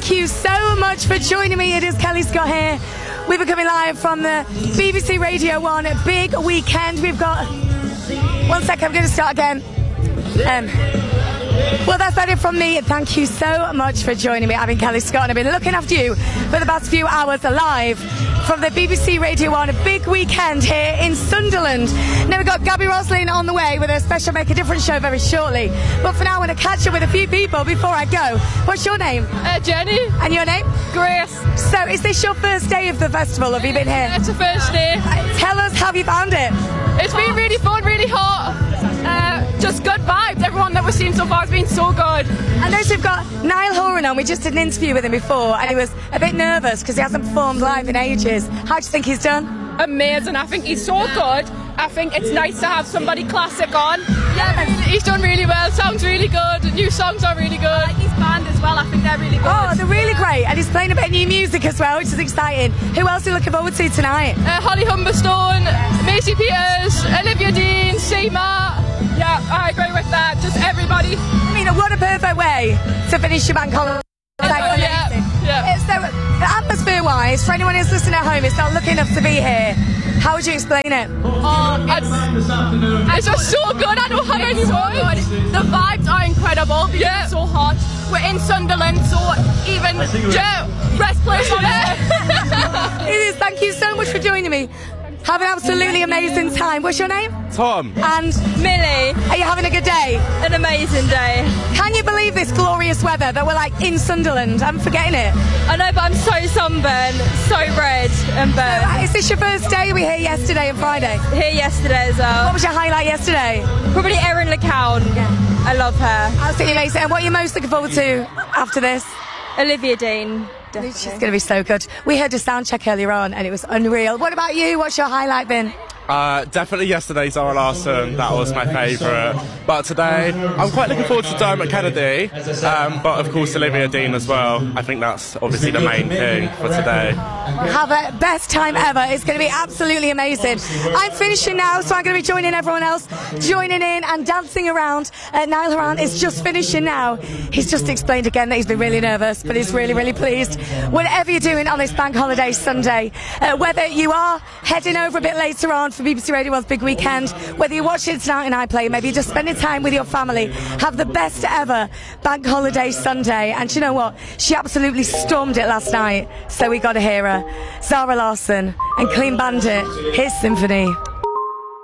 thank you so much for joining me. It is Kelly Scott here. We've been coming live from the BBC Radio 1 Big Weekend. We've got... One sec, I'm going to start again. Well, that's about it from me. Thank you so much for joining me. I've been Kelly Scott and I've been looking after you for the past few hours live from the BBC Radio 1 Big Weekend here in Sunderland. Now we've got Gabby Roslin on the way with a special Make a Difference show very shortly. But for now, I want to catch up with a few people before I go. What's your name? Jenny. And your name? Grace. So is this your first day of the festival? Have you been here? It's the first day. Tell us how you found it. It's been really fun, really hot. Just good vibes. Everyone that we've seen so far has been so good. I noticed we've got Niall Horan on. We just did an interview with him before and he was a bit nervous because he hasn't performed live in ages. How do you think he's done? Amazing. I think he's so good. I think it's nice to have somebody classic on. Yeah, really, he's done really well. Sounds really good. New songs are really good. I like his band as well. I think they're really good. Oh, they're really great. And he's playing a bit of new music as well, which is exciting. Who else are you looking forward to tonight? Holly Humberstone, Macy Peters, Olivia Dean, Seema. Yeah, I agree with that. Just everybody. I mean, what a perfect way to finish your bank holiday. Yeah. So, atmosphere-wise, for anyone who's listening at home, it's not looking enough to be here. How would you explain it? It's just so good. I don't have any words. The vibes are incredible. Yeah. It's so hot. We're in Sunderland, so even best place on earth. It is. Thank you so much for joining me. Have an absolutely amazing time. What's your name? Tom. And Millie. Are you having a good day? An amazing day. Can you believe this glorious weather that we're like in Sunderland? I'm forgetting it. I know, but I'm so sunburned, so red and burnt. Is this your first day? We were here yesterday and Friday. Here yesterday as well. What was your highlight yesterday? Probably Erin LeCown. Yeah. I love her. Absolutely amazing. And what are you most looking forward to after this? Olivia Dean. Definitely. She's going to be so good. We heard a sound check earlier on and it was unreal. What about you? What's your highlight been? Definitely yesterday's Zara Larsson. That was my favourite. But today, I'm quite looking forward to Dermot Kennedy. But of course, Olivia Dean as well. I think that's obviously the main thing for today. Have a best time ever. It's going to be absolutely amazing. I'm finishing now, so I'm going to be joining everyone else, joining in and dancing around. Niall Horan is just finishing now. He's just explained again that he's been really nervous, but he's really, really pleased. Whatever you're doing on this bank holiday Sunday, whether you are heading over a bit later on for BBC Radio 1's Big Weekend, whether you're watching tonight and iPlayer, maybe you're just spending time with your family, have the best ever bank holiday Sunday. And you know what? She absolutely stormed it last night, so we got to hear her. Zara Larsson and Clean Bandit, his Symphony.